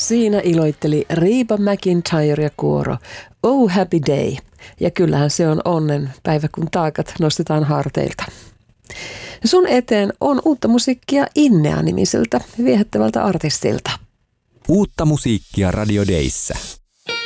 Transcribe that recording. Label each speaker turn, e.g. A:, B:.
A: siinä iloitteli Reba McEntire ja kuoro Oh Happy Day. Ja kyllähän se on onnen päivä, kun taakat nostetaan harteilta. Sun eteen on uutta musiikkia Innea-nimiseltä viehättävältä artistilta.
B: Uutta musiikkia Radio Dayssä.